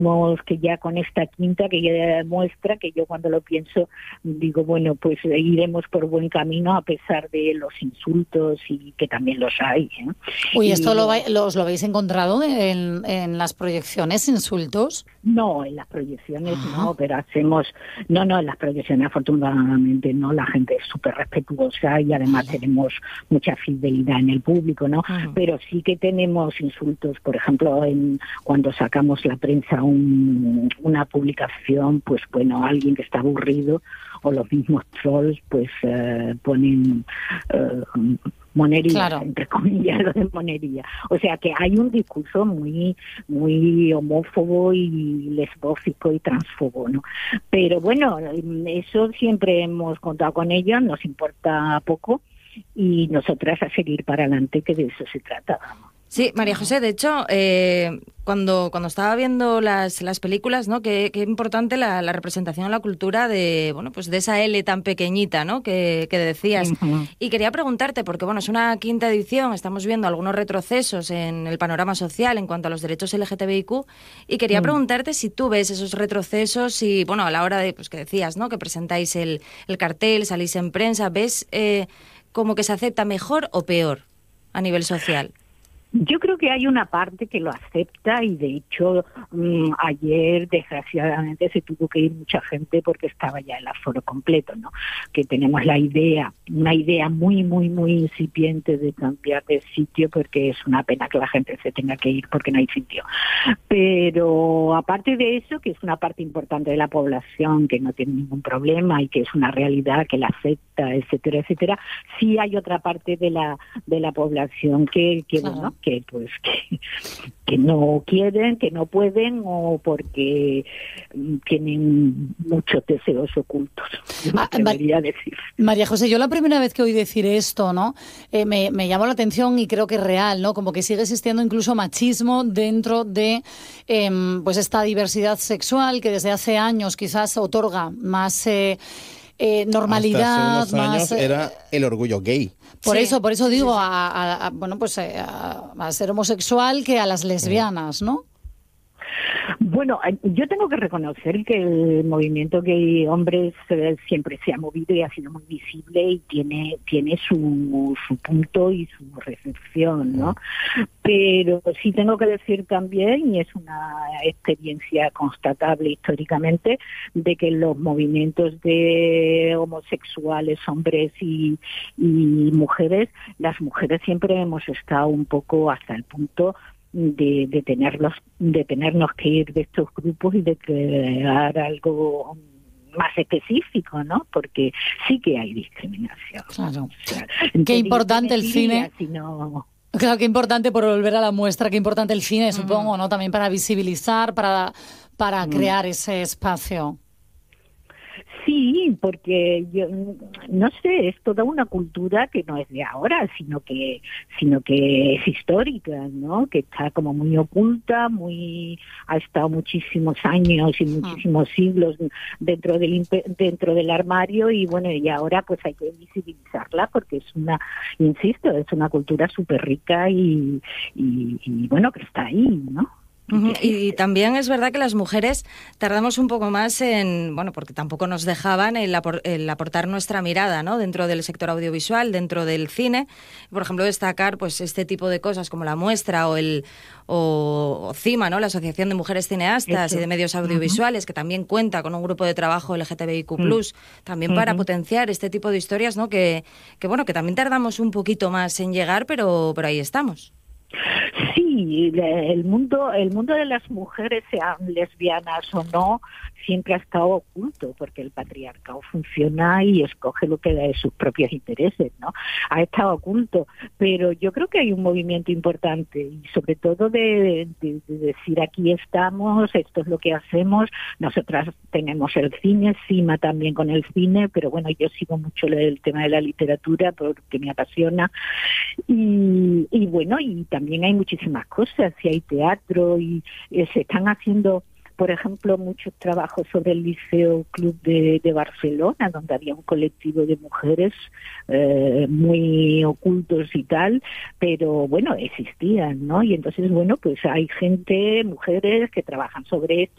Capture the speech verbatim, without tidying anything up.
que ya con esta quinta que ya demuestra que yo cuando lo pienso digo, bueno, pues iremos por buen camino a pesar de los insultos y que también los hay, ¿eh? Uy, ¿esto y, lo, los, lo habéis encontrado en, en las proyecciones, insultos? No, en las proyecciones Ajá. no, pero hacemos... No, no, en las proyecciones afortunadamente no, la gente es súper respetuosa y además Vaya. tenemos mucha fidelidad en el público, ¿no? Uh-huh. Pero sí que tenemos insultos, por ejemplo, en cuando sacamos la prensa un, una publicación, pues bueno, alguien que está aburrido o los mismos trolls, pues uh, ponen... Uh, monería, claro. entre comillas, lo de monería. O sea que hay un discurso muy muy homófobo y lesbófico y transfobo, ¿no? Pero bueno, eso siempre hemos contado con ellos, nos importa poco y nosotras a seguir para adelante, que de eso se trata. Sí, María José, de hecho, eh, cuando cuando estaba viendo las las películas, ¿no? Qué, qué importante la, la representación en la cultura de, bueno, pues de esa L tan pequeñita, ¿no? Que, que decías. Uh-huh. Y quería preguntarte, porque bueno, es una quinta edición, estamos viendo algunos retrocesos en el panorama social en cuanto a los derechos L G T B I Q, y quería uh-huh. preguntarte si tú ves esos retrocesos y, bueno, a la hora de, pues que decías, ¿no? Que presentáis el, el cartel, salís en prensa, ¿ves eh, como que se acepta mejor o peor a nivel social? Yo creo que hay una parte que lo acepta y de hecho mmm, ayer desgraciadamente se tuvo que ir mucha gente porque estaba ya el aforo completo, ¿no? Que tenemos la idea, una idea muy muy muy incipiente de cambiar de sitio porque es una pena que la gente se tenga que ir porque no hay sitio. Pero aparte de eso, que es una parte importante de la población que no tiene ningún problema y que es una realidad que la acepta, etcétera, etcétera, sí hay otra parte de la de la población que, que claro. bueno, que pues que, que no quieren, que no pueden o porque tienen muchos deseos ocultos, ah, debería decir. María José, yo la primera vez que oí decir esto, ¿no? Eh, me, me llamó la atención y creo que es real, ¿no? Como que sigue existiendo incluso machismo dentro de eh, pues esta diversidad sexual que desde hace años quizás otorga más eh, eh, normalidad. Hasta hace unos años más, eh, era el orgullo gay. Por sí, eso, por eso sí, digo sí, sí. A, a, a bueno pues a, a ser homosexual que a las lesbianas, ¿no? Bueno, yo tengo que reconocer que el movimiento gay hombres siempre se ha movido y ha sido muy visible y tiene tiene su, su punto y su recepción, ¿no? Pero sí tengo que decir también, y es una experiencia constatable históricamente, de que los movimientos de homosexuales, hombres y, y mujeres, las mujeres siempre hemos estado un poco hasta el punto de, de tenerlos, de tenernos que ir de estos grupos y de crear algo más específico, ¿no? Porque sí que hay discriminación. Claro. O sea, qué importante el cine. Sino... Claro, qué importante, por volver a la muestra, qué importante el cine, mm. supongo, ¿no? También para visibilizar, para, para mm. crear ese espacio. Sí, porque yo no sé, es toda una cultura que no es de ahora, sino que sino que es histórica, ¿no? Que está como muy oculta, muy ha estado muchísimos años y muchísimos siglos dentro del dentro del armario y bueno, y ahora pues hay que visibilizarla porque es una, insisto, es una cultura súper rica y, y, y bueno, que está ahí, ¿no? Uh-huh. Y también es verdad que las mujeres tardamos un poco más en, bueno, porque tampoco nos dejaban el, apor- el aportar nuestra mirada, ¿no? Dentro del sector audiovisual, dentro del cine. Por ejemplo, destacar pues este tipo de cosas como la muestra o el o, o CIMA, ¿no? La Asociación de Mujeres Cineastas Eso. y de Medios Audiovisuales, uh-huh. que también cuenta con un grupo de trabajo L G T B I Q plus, uh-huh. también para uh-huh. potenciar este tipo de historias, ¿no? Que, que bueno, que también tardamos un poquito más en llegar, pero, pero ahí estamos. Sí, el mundo, el mundo de las mujeres, sean lesbianas o no, siempre ha estado oculto, porque el patriarcado funciona y escoge lo que da de sus propios intereses, ¿no? Ha estado oculto, pero yo creo que hay un movimiento importante y sobre todo de, de, de decir aquí estamos, esto es lo que hacemos. Nosotras tenemos el cine, CIMA también con el cine, pero bueno, yo sigo mucho el tema de la literatura porque me apasiona y, y bueno, y también hay muchísimas cosas, y hay teatro y eh, se están haciendo, por ejemplo, muchos trabajos sobre el Liceo Club de, de Barcelona, donde había un colectivo de mujeres eh, muy ocultos y tal, pero bueno, existían, ¿no? Y entonces, bueno, pues hay gente, mujeres que trabajan sobre esto